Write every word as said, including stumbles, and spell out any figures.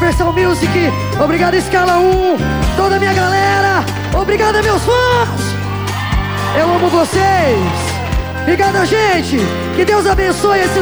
Universal Music, obrigado Escala um, toda a minha galera, obrigado meus fãs. Eu amo vocês. Obrigado, gente. Que Deus abençoe esse